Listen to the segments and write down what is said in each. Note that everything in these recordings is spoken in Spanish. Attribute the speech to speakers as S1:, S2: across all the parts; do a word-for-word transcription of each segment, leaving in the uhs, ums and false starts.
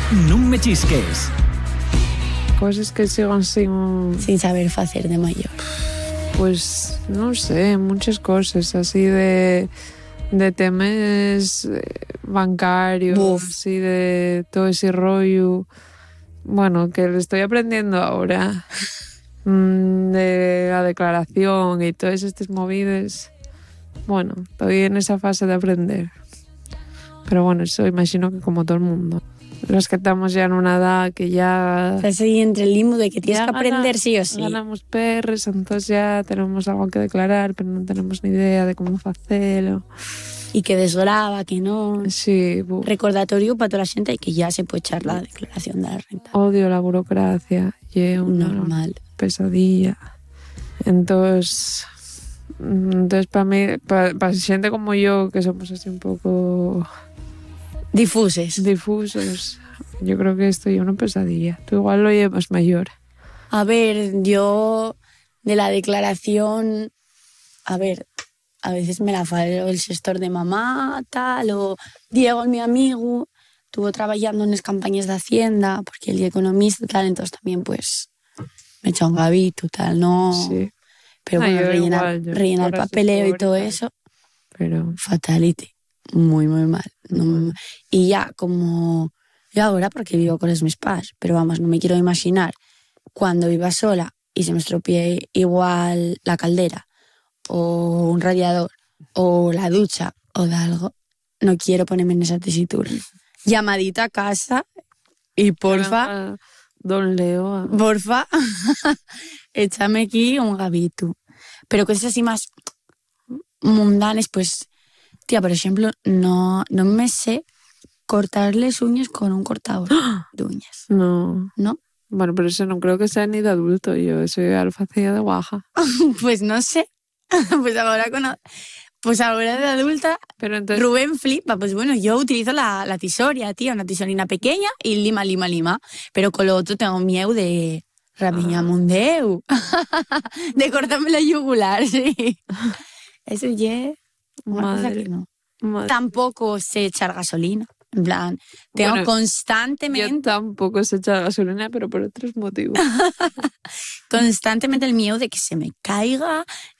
S1: Non me chisques.
S2: Cosas que sigan sin...
S3: Sin saber facer de maior.
S2: Pues, non sé, muchas cosas, así de... de temas bancarios,
S3: Buf.
S2: así de todo ese rollo. Bueno, que lo estoy aprendiendo ahora. mm, de la declaración y todas estas movidas. Bueno, estoy en esa fase de aprender. Pero bueno, eso imagino que como todo el mundo. Los que estamos ya en una edad que ya...
S3: Estás ahí entre el limbo de que tienes
S2: ya
S3: que aprender
S2: gana-
S3: sí o sí.
S2: Ganamos perres, entonces ya tenemos algo que declarar, pero no tenemos ni idea de cómo hacerlo.
S3: Y que desgrava, que non.
S2: Sí, bu,
S3: Recordatorio para toda a xente que ya se puede echar la declaración de la renta.
S2: odio la burocracia y es una
S3: Normal.
S2: pesadilla. Entonces, entonces para mí, para, para gente como yo, que somos así un poco
S3: Difuses.
S2: difusos, yo creo que esto es una pesadilla. Tú igual lo llevas mayor.
S3: A ver, yo de la declaración, a ver, a veces me la falo el gestor de mamá, tal, o Diego, mi amigo, estuvo trabajando en las campañas de Hacienda, porque él es economista, tal, entonces también pues me echa un gavito, tal, no...
S2: Sí,
S3: Pero
S2: Ah,
S3: bueno,
S2: yo
S3: rellenar,
S2: igual, yo
S3: rellenar
S2: por
S3: papeleo y
S2: asesor y
S3: todo
S2: tal.
S3: eso,
S2: pero
S3: fatality, muy, muy mal. No- y ya, como yo ahora, porque vivo con los mis padres, pero vamos, no me quiero imaginar cuando viva sola y se me estropee igual la caldera, o un radiador, o la ducha, o de algo. No quiero ponerme en esa tesitura. Llamadita a casa y porfa,
S2: Ah, Don Leo. ah.
S3: porfa, échame aquí un gavito. Pero cosas así más mundanes, pues, tía, por ejemplo, no, no me sé cortarles uñas con un cortador de uñas,
S2: No.
S3: ¿no?
S2: Bueno, pero eso no creo que sea ni de adulto. Yo eso ya lo hacía de guaja.
S3: Pues no sé. Pues ahora con pues ahora de adulta
S2: Pero entonces,
S3: Rubén flipa, pues bueno, yo utilizo la, la tisoria, tía, una tisorina pequeña y lima, lima, lima, pero con lo otro tengo miedo de rapiñarme un dedo, de cortarme la yugular, sí. Eso ya una cosa
S2: madre,
S3: que no.
S2: madre.
S3: Tampoco sé echar gasolina, en plan, tengo
S2: Bueno, Yo
S3: constantemente,
S2: tampoco sé echar gasolina, pero por otros motivos.
S3: constantemente el miedo de que se me caiga,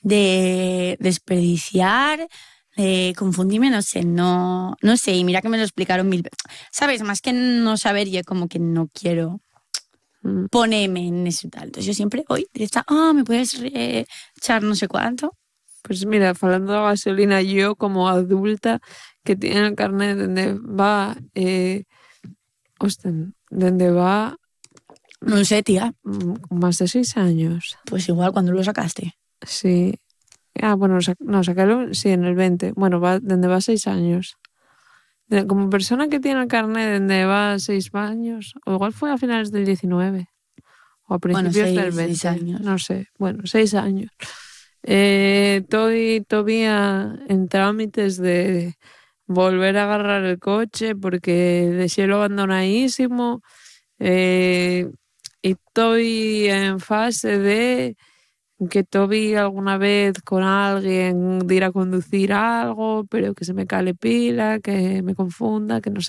S3: de desperdiciar, de confundirme, no sé, no, no sé, y mira que me lo explicaron mil veces. ¿Sabes? Más que no saber, yo como que no quiero
S2: Mm.
S3: ponerme en eso y tal. Entonces yo siempre voy directa, ah, ¿me puedes eh, echar no sé cuánto?
S2: Pues mira, hablando de gasolina, yo como adulta que tiene el carnet donde va, eh, hostia, donde va
S3: No sé, tía,
S2: mm, más de seis años.
S3: pues igual cuando lo sacaste.
S2: Sí. Ah, bueno, sa- no, sacarlo, sí, en el veinte. Bueno, va, donde va seis años. De- Como persona que tiene el carnet donde va seis años, o igual fue a finales del diecinueve, o a
S3: Bueno,
S2: principios
S3: seis,
S2: del veinte,
S3: seis años.
S2: no sé, bueno, seis años. Eh, estoy todavía en trámites de volver a agarrar el coche porque dejé lo abandonadísimo. Eh, y estoy en fase de que tuve alguna vez con alguien de ir a conducir algo, pero que se me cale pila, que me confunda, que no sé